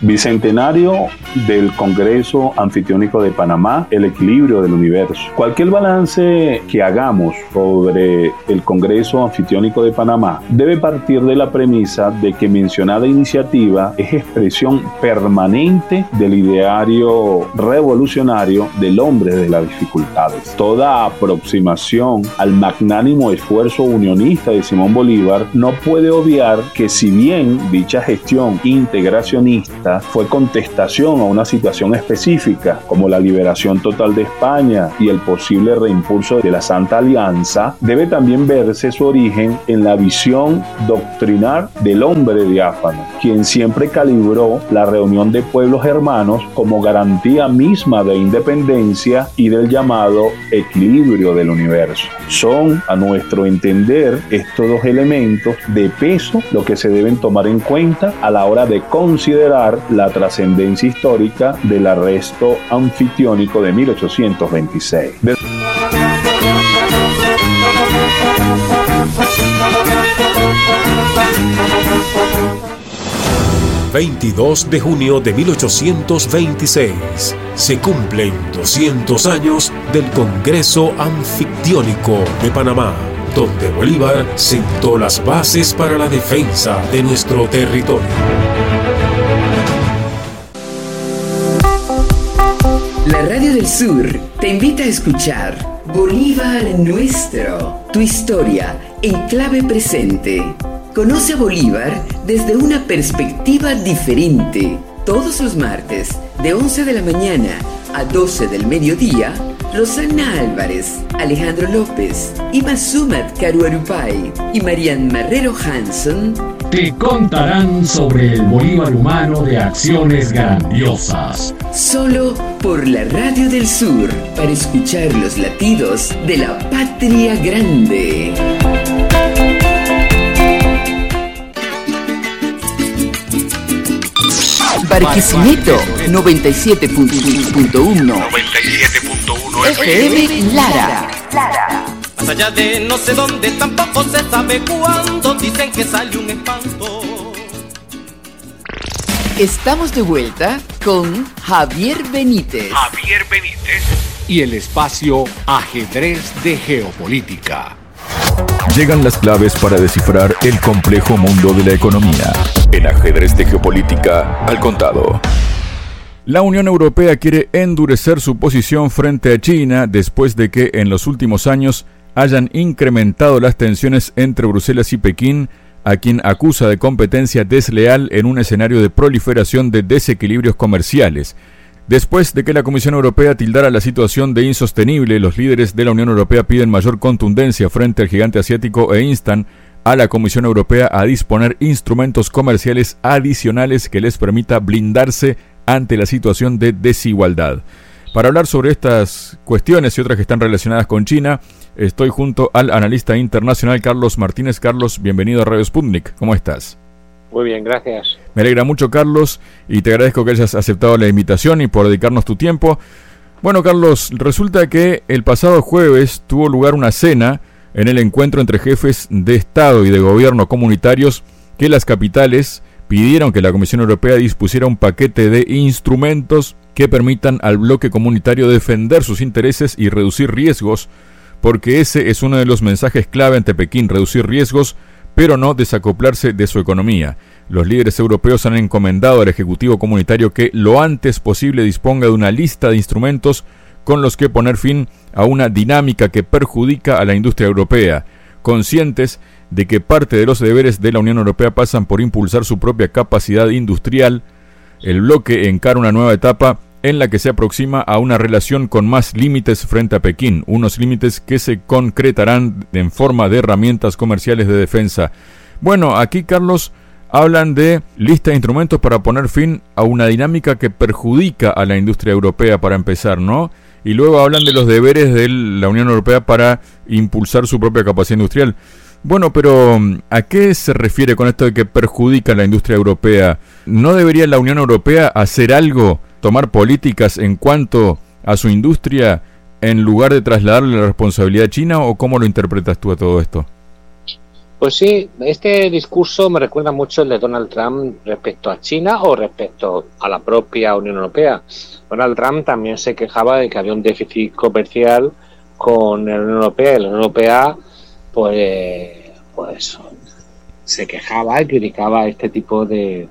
Bicentenario del Congreso Anfitriónico de Panamá, el equilibrio del universo. Cualquier balance que hagamos sobre el Congreso Anfitriónico de Panamá debe partir de la premisa de que mencionada iniciativa es expresión permanente del ideario revolucionario del hombre de las dificultades. Toda aproximación al magnánimo esfuerzo unionista de Simón Bolívar no puede obviar que, si bien dicha gestión integracionista fue contestación a una situación específica como la liberación total de España y el posible reimpulso de la Santa Alianza, debe también verse su origen en la visión doctrinar del hombre diáfano, quien siempre calibró la reunión de pueblos hermanos como garantía misma de independencia y del llamado equilibrio del universo. Son, a nuestro entender, estos dos elementos de peso lo que se deben tomar en cuenta a la hora de considerar la trascendencia histórica del arresto anfitriónico de mil ochocientos veintiséis. De veintidós de junio de mil ochocientos veintiséis se cumplen doscientos años del Congreso Anfitriónico de Panamá, donde Bolívar sentó las bases para la defensa de nuestro territorio. La Radio del Sur te invita a escuchar Bolívar Nuestro, tu historia en clave presente. Conoce a Bolívar desde una perspectiva diferente. Todos los martes, de once de la mañana a doce del mediodía, Rosana Álvarez, Alejandro López, Ima Sumat Caruarupay y Marian Marrero Hanson te contarán sobre el Bolívar humano de acciones grandiosas. Solo por la Radio del Sur, para escuchar los latidos de la patria grande. Barquisimeto noventa y siete punto uno F M Lara. Más allá de no sé dónde, tampoco se sabe cuándo, dicen que sale un espanto. Estamos de vuelta con Javier Benítez. Javier Benítez. Y el espacio Ajedrez de Geopolítica. Llegan las claves para descifrar el complejo mundo de la economía. En Ajedrez de Geopolítica al contado. La Unión Europea quiere endurecer su posición frente a China después de que en los últimos años hayan incrementado las tensiones entre Bruselas y Pekín, a quien acusa de competencia desleal en un escenario de proliferación de desequilibrios comerciales. Después de que la Comisión Europea tildara la situación de insostenible, los líderes de la Unión Europea piden mayor contundencia frente al gigante asiático e instan a la Comisión Europea a disponer instrumentos comerciales adicionales que les permita blindarse ante la situación de desigualdad. Para hablar sobre estas cuestiones y otras que están relacionadas con China, estoy junto al analista internacional Carlos Martínez. Carlos, bienvenido a Radio Sputnik. ¿Cómo estás? Muy bien, gracias. Me alegra mucho, Carlos, y te agradezco que hayas aceptado la invitación y por dedicarnos tu tiempo. Bueno, Carlos, resulta que el pasado jueves tuvo lugar una cena en el encuentro entre jefes de Estado y de gobierno comunitarios que las capitales pidieron que la Comisión Europea dispusiera un paquete de instrumentos que permitan al bloque comunitario defender sus intereses y reducir riesgos, porque ese es uno de los mensajes clave ante Pekín: reducir riesgos, pero no desacoplarse de su economía. Los líderes europeos han encomendado al Ejecutivo Comunitario que lo antes posible disponga de una lista de instrumentos con los que poner fin a una dinámica que perjudica a la industria europea, conscientes de que parte de los deberes de la Unión Europea pasan por impulsar su propia capacidad industrial. El bloque encara una nueva etapa en la que se aproxima a una relación con más límites frente a Pekín, unos límites que se concretarán en forma de herramientas comerciales de defensa. Bueno, aquí, Carlos, hablan de lista de instrumentos para poner fin a una dinámica que perjudica a la industria europea, para empezar, ¿no? Y luego hablan de los deberes de la Unión Europea para impulsar su propia capacidad industrial. Bueno, pero ¿a qué se refiere con esto de que perjudica a la industria europea? ¿No debería la Unión Europea hacer algo, tomar políticas en cuanto a su industria, en lugar de trasladarle la responsabilidad a China? ¿O cómo lo interpretas tú a todo esto? Pues sí, este discurso me recuerda mucho el de Donald Trump respecto a China o respecto a la propia Unión Europea. Donald Trump también se quejaba de que había un déficit comercial con la Unión Europea y la Unión Europea pues, pues se quejaba y criticaba este tipo de,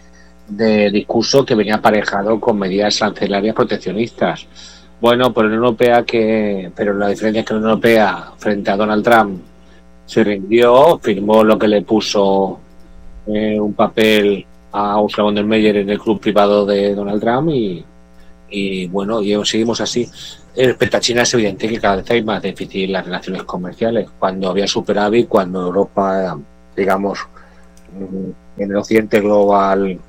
de discurso que venía aparejado con medidas arancelarias proteccionistas. Bueno, pues la Unión Europea, que, pero la diferencia es que la Unión Europea frente a Donald Trump se rindió, firmó lo que le puso eh, un papel a Ursula von der Leyen en el club privado de Donald Trump y, y bueno, y seguimos así. Respecto a China es evidente que cada vez hay más déficit en las relaciones comerciales. Cuando había superávit, cuando Europa, digamos, en el occidente global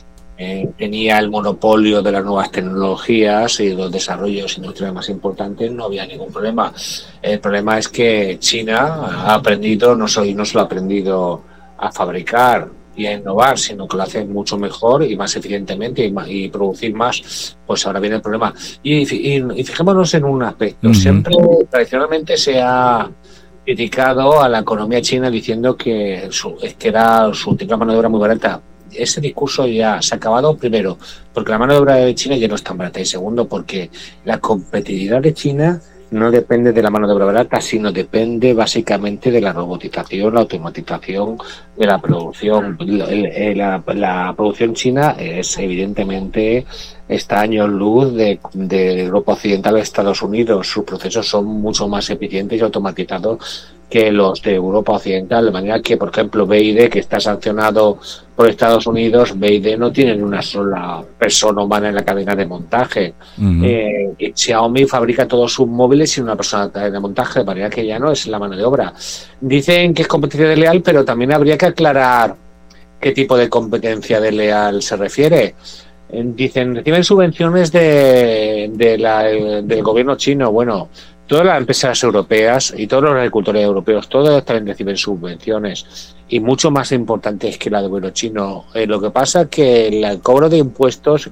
eh, tenía el monopolio de las nuevas tecnologías y los desarrollos industriales más importantes, no había ningún problema. El problema es que China ha aprendido, no solo, no solo ha aprendido a fabricar y a innovar, sino que lo hace mucho mejor y más eficientemente y, más, y producir más. Pues ahora viene el problema. Y, y, y fijémonos en un aspecto. Uh-huh. Siempre, tradicionalmente, se ha criticado a la economía china diciendo que, su, que era su tipo de mano de obra muy barata. Ese discurso ya se ha acabado, primero, porque la mano de obra de China ya no es tan barata, y segundo, porque la competitividad de China no depende de la mano de obra barata, sino depende básicamente de la robotización, la automatización de la producción. La, la, la producción china es evidentemente está años luz de, de Europa Occidental a Estados Unidos. Sus procesos son mucho más eficientes y automatizados que los de Europa Occidental, de manera que, por ejemplo, B Y D, que está sancionado por Estados Unidos, B Y D no tiene una sola persona humana en la cadena de montaje. Uh-huh. Eh, Xiaomi fabrica todos sus móviles sin una persona en la cadena de montaje, de manera que ya no es la mano de obra. Dicen que es competencia desleal, pero también habría que aclarar qué tipo de competencia desleal se refiere. Eh, dicen, reciben subvenciones de, de la, del gobierno chino. Bueno, todas las empresas europeas y todos los agricultores europeos, todos también reciben subvenciones, y mucho más importantes que la del gobierno chino. Eh, lo que pasa es que el cobro de impuestos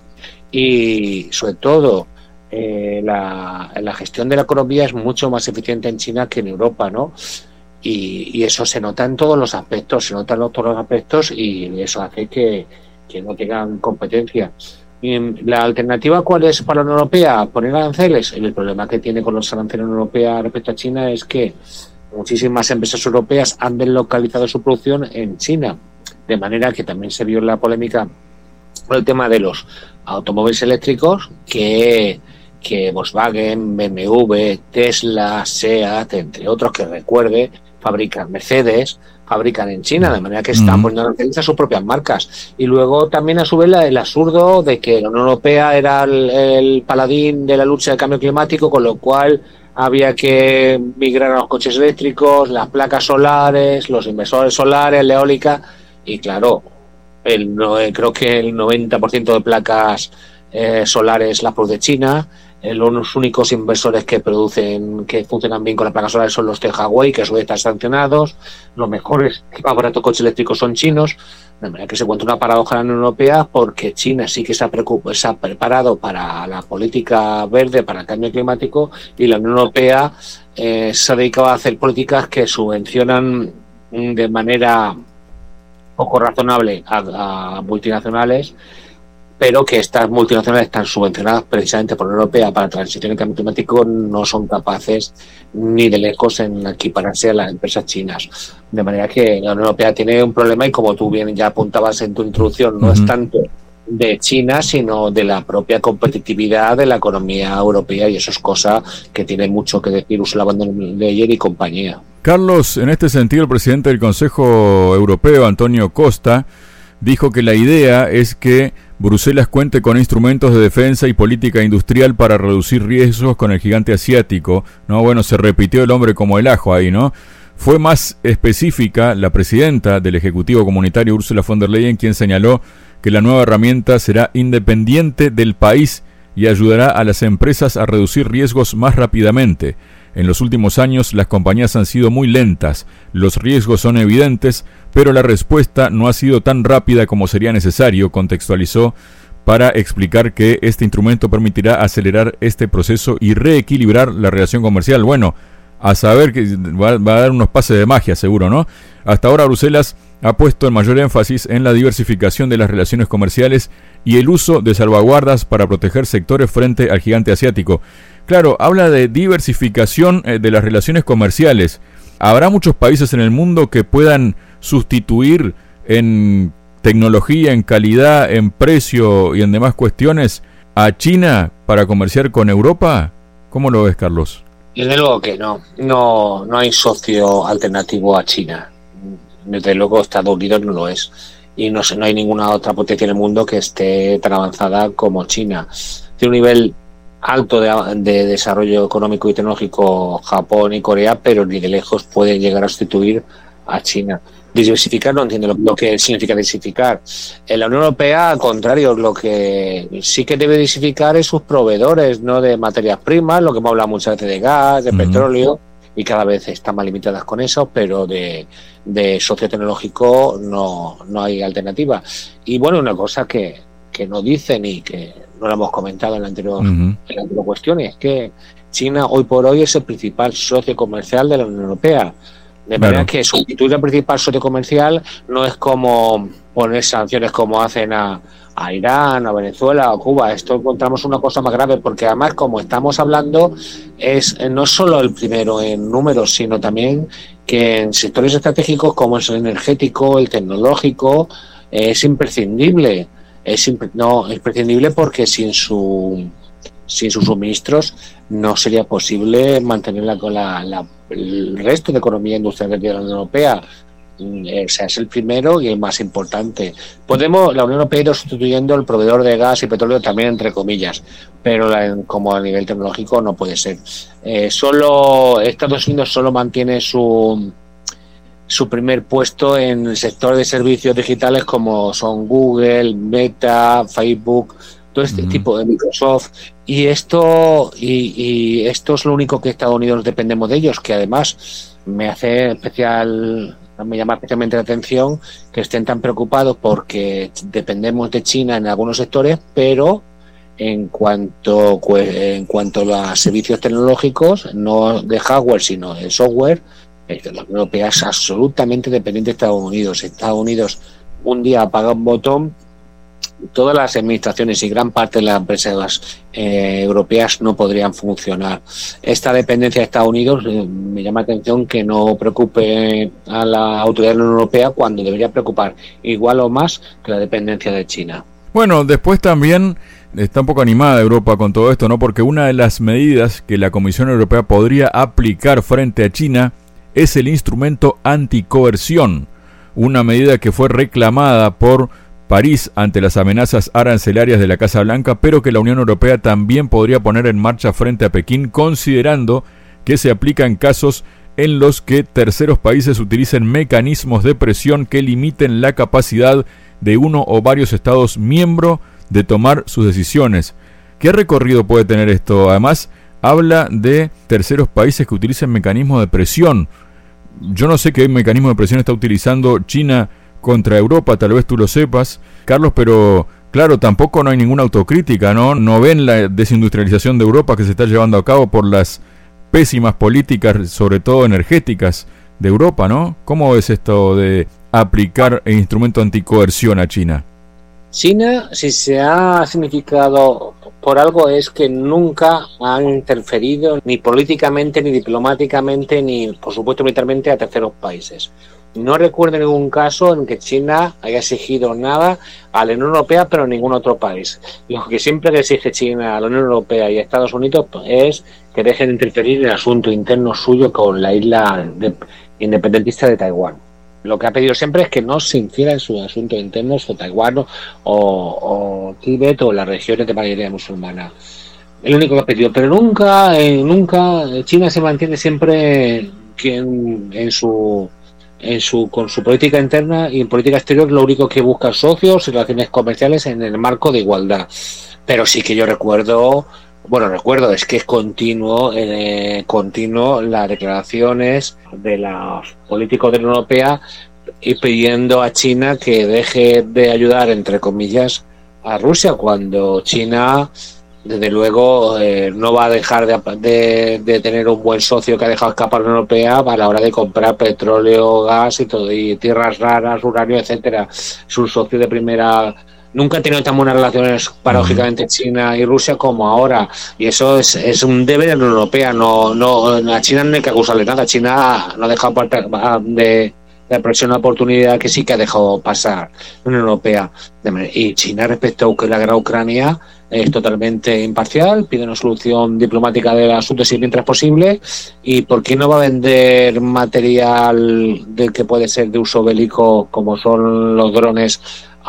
y, sobre todo, eh, la, la gestión de la economía es mucho más eficiente en China que en Europa, ¿no? Y, y eso se nota en todos los aspectos, se nota en todos los aspectos, y eso hace que, que no tengan competencia. ¿La alternativa cuál es para la Unión Europea? Poner aranceles. El problema que tiene con los aranceles en la Unión Europea respecto a China es que muchísimas empresas europeas han deslocalizado su producción en China, de manera que también se vio la polémica con el tema de los automóviles eléctricos, que, que Volkswagen, B M W, Tesla, SEAT, entre otros que recuerde, fabrican, Mercedes, fabrican en China, de manera que están poniendo aranceles a sus propias marcas. Y luego también a su vez el absurdo de que la Unión Europea era el, el paladín de la lucha del cambio climático, con lo cual había que migrar a los coches eléctricos, las placas solares, los inversores solares, la eólica, y claro, el, no, creo que el noventa por ciento de placas eh, solares las produce China. Los únicos inversores que producen, que funcionan bien con las placas solares son los de Huawei, que a su vez están sancionados. Los mejores y más baratos coches eléctricos son chinos. De manera que se encuentra una paradoja en la Unión Europea, porque China sí que se ha, se ha preparado para la política verde, para el cambio climático, y la Unión Europea eh, se ha dedicado a hacer políticas que subvencionan de manera poco razonable a, a multinacionales, pero que estas multinacionales están subvencionadas precisamente por la Unión Europea para la transición y cambio climático, no son capaces ni de lejos en equipararse a las empresas chinas. De manera que la Unión Europea tiene un problema, y como tú bien ya apuntabas en tu introducción, no uh-huh. es tanto de China, sino de la propia competitividad de la economía europea, y eso es cosa que tiene mucho que decir Ursula von der Leyen y compañía. Carlos, en este sentido, el presidente del Consejo Europeo, Antonio Costa, dijo que la idea es que Bruselas cuente con instrumentos de defensa y política industrial para reducir riesgos con el gigante asiático, ¿no? Bueno, se repitió el hombre como el ajo ahí, ¿no? Fue más específica la presidenta del Ejecutivo Comunitario, Ursula von der Leyen, quien señaló que la nueva herramienta será independiente del país y ayudará a las empresas a reducir riesgos más rápidamente. En los últimos años las compañías han sido muy lentas, los riesgos son evidentes, pero la respuesta no ha sido tan rápida como sería necesario, contextualizó, para explicar que este instrumento permitirá acelerar este proceso y reequilibrar la relación comercial. Bueno, a saber que va, va a dar unos pases de magia seguro, ¿no? Hasta ahora Bruselas ha puesto el mayor énfasis en la diversificación de las relaciones comerciales y el uso de salvaguardas para proteger sectores frente al gigante asiático. Claro, habla de diversificación eh, de las relaciones comerciales. ¿Habrá muchos países en el mundo que puedan sustituir en tecnología, en calidad, en precio y en demás cuestiones a China para comerciar con Europa? ¿Cómo lo ves, Carlos? Desde luego que no, no, no hay socio alternativo a China. Desde luego Estados Unidos no lo es. Y no, no hay ninguna otra potencia en el mundo que esté tan avanzada como China. Tiene un nivel alto de, de desarrollo económico y tecnológico Japón y Corea, pero ni de lejos pueden llegar a sustituir a China. Diversificar no entiendo lo, lo que significa diversificar. En la Unión Europea, al contrario, lo que sí que debe diversificar es sus proveedores, no de materias primas, lo que hemos hablado muchas veces de gas, de uh-huh. petróleo, y cada vez están más limitadas con eso, pero de, de socio tecnológico no, no hay alternativa. Y bueno, una cosa que, que no dicen y que no lo hemos comentado en la anterior, uh-huh. en la anterior cuestión, es que China hoy por hoy es el principal socio comercial de la Unión Europea. De manera claro. que sustituir al principal socio comercial no es como poner sanciones como hacen a, a Irán, a Venezuela o Cuba. Esto encontramos una cosa más grave, porque además, como estamos hablando, es no solo el primero en números, sino también que en sectores estratégicos como es el energético, el tecnológico, eh, es imprescindible. Es imp- no, es imprescindible porque sin su sin sus suministros no sería posible mantenerla con la, la, el resto de economía industrial de la Unión Europea. O sea, es el primero y el más importante. Podemos, la Unión Europea ha ido sustituyendo el proveedor de gas y petróleo también, entre comillas, pero la, como a nivel tecnológico no puede ser. Eh, solo Estados Unidos solo mantiene su su primer puesto en el sector de servicios digitales como son Google, Meta, Facebook, todo este uh-huh. tipo de Microsoft, y esto y, y esto es lo único que Estados Unidos dependemos de ellos, que además me hace especial me llama especialmente la atención que estén tan preocupados porque dependemos de China en algunos sectores, pero en cuanto en cuanto a los servicios tecnológicos, no de hardware sino de software, la Unión Europea es absolutamente dependiente de Estados Unidos. Estados Unidos un día apaga un botón, todas las administraciones y gran parte de las empresas eh, europeas no podrían funcionar. Esta dependencia de Estados Unidos eh, me llama la atención que no preocupe a la autoridad de la Unión Europea cuando debería preocupar igual o más que la dependencia de China. Bueno, después también está un poco animada Europa con todo esto, ¿no? Porque una de las medidas que la Comisión Europea podría aplicar frente a China es el instrumento anticoerción, una medida que fue reclamada por París ante las amenazas arancelarias de la Casa Blanca, pero que la Unión Europea también podría poner en marcha frente a Pekín, considerando que se aplica en casos en los que terceros países utilicen mecanismos de presión que limiten la capacidad de uno o varios Estados miembros de tomar sus decisiones. ¿Qué recorrido puede tener esto? Además, habla de terceros países que utilicen mecanismos de presión. Yo no sé qué mecanismo de presión está utilizando China contra Europa, tal vez tú lo sepas, Carlos, pero claro, tampoco no hay ninguna autocrítica, ¿no? No ven la desindustrialización de Europa que se está llevando a cabo por las pésimas políticas, sobre todo energéticas, de Europa, ¿no? ¿Cómo es esto de aplicar el instrumento anticoerción a China? China, si se ha significado por algo, es que nunca han interferido ni políticamente, ni diplomáticamente, ni por supuesto militarmente a terceros países. No recuerdo ningún caso en que China haya exigido nada a la Unión Europea, pero a ningún otro país. Lo que siempre le exige China a la Unión Europea y a Estados Unidos es que dejen de interferir en el asunto interno suyo con la isla de, independentista de Taiwán. Lo que ha pedido siempre es que no se infiera en sus asuntos internos o Taiwán o, o Tíbet o las regiones de mayoría musulmana. Es lo único que ha pedido, pero nunca, eh, nunca China se mantiene siempre en, en su en su con su política interna y en política exterior. Lo único que busca socios y relaciones comerciales en el marco de igualdad. Pero sí que yo recuerdo, bueno, recuerdo, es que es continuo, eh, continuo las declaraciones de los políticos de la Unión Europea y pidiendo a China que deje de ayudar, entre comillas, a Rusia, cuando China desde luego eh, no va a dejar de, de, de tener un buen socio que ha dejado escapar la Unión Europea a la hora de comprar petróleo, gas y todo, y tierras raras, uranio, etcétera. Es un socio de primera. Nunca han tenido tan buenas relaciones, paradójicamente, China y Rusia como ahora, y eso es, es un deber de la Unión Europea. No, no, a China no hay que acusarle nada. China no ha dejado de de aprovechar una oportunidad que sí que ha dejado pasar la Unión Europea. Y China, respecto a la guerra de Ucrania, es totalmente imparcial, pide una solución diplomática del asunto si mientras posible. ¿Y por qué no va a vender material del que puede ser de uso bélico, como son los drones,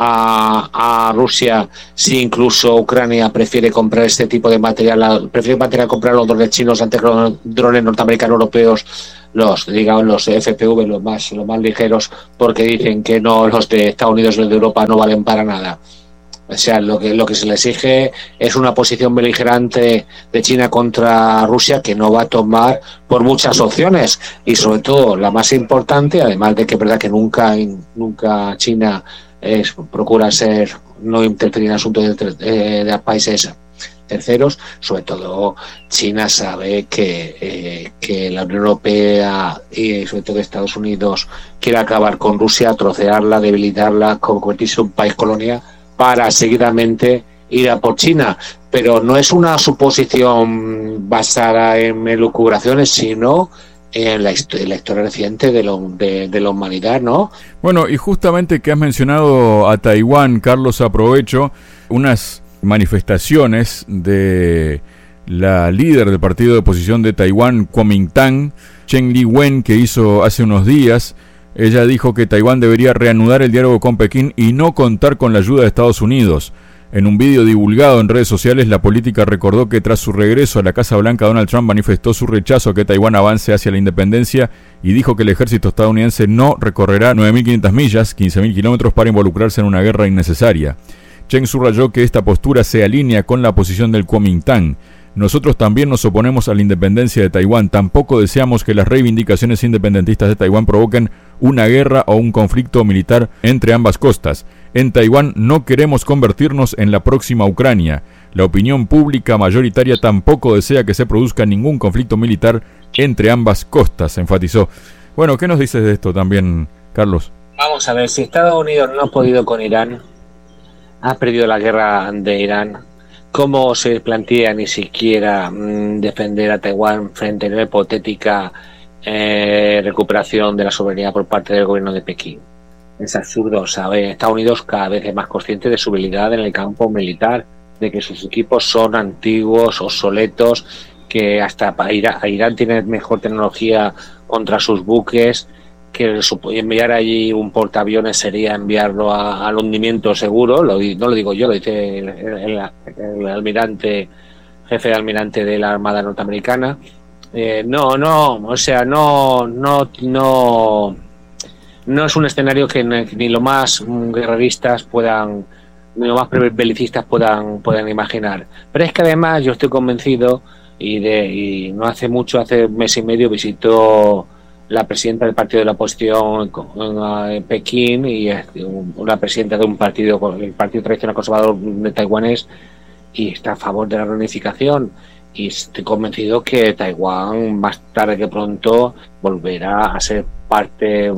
a, a Rusia, si incluso Ucrania prefiere comprar este tipo de material, prefiere material comprar los drones chinos antes que los drones norteamericanos europeos, los digamos los F P V, los más los más ligeros, porque dicen que no, los de Estados Unidos y los de Europa no valen para nada? O sea, lo que lo que se le exige es una posición beligerante de China contra Rusia que no va a tomar por muchas opciones, y sobre todo la más importante, además de que es verdad que nunca nunca China es, procura ser no interferir en asuntos de, de, de países terceros. Sobre todo China sabe que, eh, que la Unión Europea y sobre todo Estados Unidos quiere acabar con Rusia, trocearla, debilitarla, convertirse en un país colonia para seguidamente ir a por China. Pero no es una suposición basada en elucubraciones, sino en la, histo- en la historia reciente de, lo, de, de la humanidad, ¿no? Bueno, y justamente que has mencionado a Taiwán, Carlos, aprovecho unas manifestaciones de la líder del partido de oposición de Taiwán, Kuomintang, Chen Li-wen, que hizo hace unos días. Ella dijo que Taiwán debería reanudar el diálogo con Pekín y no contar con la ayuda de Estados Unidos. En un vídeo divulgado en redes sociales, la política recordó que tras su regreso a la Casa Blanca, Donald Trump manifestó su rechazo a que Taiwán avance hacia la independencia y dijo que el ejército estadounidense no recorrerá nueve mil quinientas millas, quince mil kilómetros, para involucrarse en una guerra innecesaria. Chen subrayó que esta postura se alinea con la posición del Kuomintang. Nosotros también nos oponemos a la independencia de Taiwán. Tampoco deseamos que las reivindicaciones independentistas de Taiwán provoquen una guerra o un conflicto militar entre ambas costas. En Taiwán no queremos convertirnos en la próxima Ucrania. La opinión pública mayoritaria tampoco desea que se produzca ningún conflicto militar entre ambas costas, enfatizó. Bueno, ¿qué nos dices de esto también, Carlos? Vamos a ver, si Estados Unidos no ha podido con Irán, ha perdido la guerra de Irán, ¿cómo se plantea ni siquiera mmm, defender a Taiwán frente a una hipotética eh, recuperación de la soberanía por parte del gobierno de Pekín? Es absurdo, ¿sabe? Estados Unidos cada vez es más consciente de su habilidad en el campo militar, de que sus equipos son antiguos, obsoletos, que hasta Irán, Irán tiene mejor tecnología contra sus buques, que enviar allí un portaaviones sería enviarlo a, al hundimiento seguro. Lo, no lo digo yo, lo dice el, el, el almirante, jefe de almirante de la Armada norteamericana. Eh, no, no, o sea, no, no, no, no es un escenario que ni los más guerreristas puedan, ni los más belicistas puedan, puedan imaginar. Pero es que además yo estoy convencido, y, de, y no hace mucho, hace un mes y medio, visitó la presidenta del partido de la oposición en Pekín y una presidenta de un partido, el Partido Tradicional Conservador de taiwanés, y está a favor de la reunificación. Y estoy convencido que Taiwán, más tarde que pronto, volverá a ser parte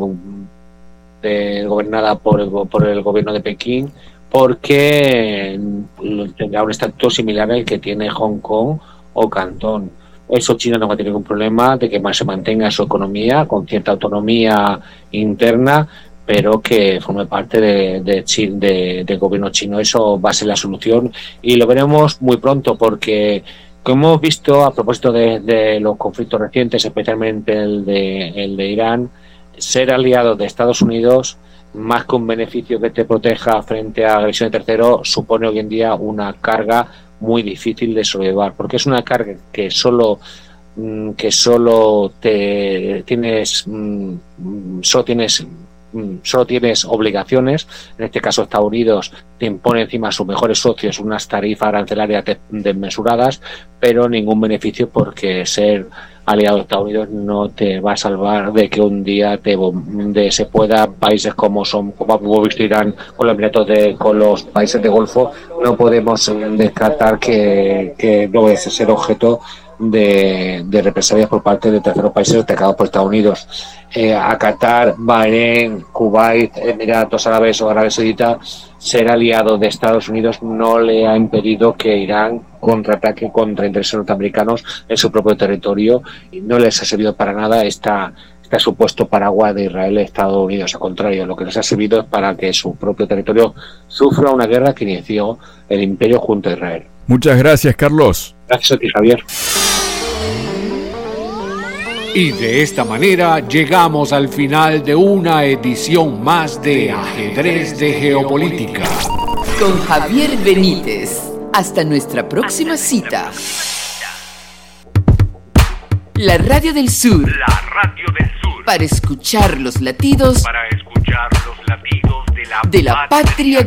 de, gobernada por el, por el gobierno de Pekín, porque tendrá un estatuto similar al que tiene Hong Kong o Cantón. Eso China no va a tener ningún problema de que más se mantenga su economía con cierta autonomía interna, pero que forme parte de, de, de, del gobierno chino. Eso va a ser la solución y lo veremos muy pronto, porque como hemos visto a propósito de, de los conflictos recientes, especialmente el de, el de Irán, ser aliado de Estados Unidos, más que un beneficio que te proteja frente a agresión de terceros, supone hoy en día una carga muy difícil de sobrellevar, porque es una carga que solo que solo te tienes solo tienes solo tienes obligaciones. En este caso Estados Unidos te impone encima a sus mejores socios unas tarifas arancelarias desmesuradas, pero ningún beneficio, porque ser aliado de Estados Unidos no te va a salvar de que un día te de se pueda países como son como hemos visto Irán con los Emiratos de con los países de Golfo, no podemos descartar que, que no vaya a ser objeto de, de represalias por parte de terceros países atacados por Estados Unidos. Eh, a Qatar, Bahrein, Kuwait, Emiratos Árabes o Arabia Saudita, ser aliado de Estados Unidos no le ha impedido que Irán contraataque contra intereses norteamericanos en su propio territorio y no les ha servido para nada esta, este supuesto paraguas de Israel y Estados Unidos. Al contrario, lo que les ha servido es para que su propio territorio sufra una guerra que inició el imperio junto a Israel. Muchas gracias, Carlos. Gracias a ti, Javier. Y de esta manera llegamos al final de una edición más de Ajedrez de Geopolítica. Con Javier Benítez. Hasta nuestra próxima cita. La Radio del Sur. La Radio del Sur. Para escuchar los latidos. Para escuchar los latidos de la, de la patria.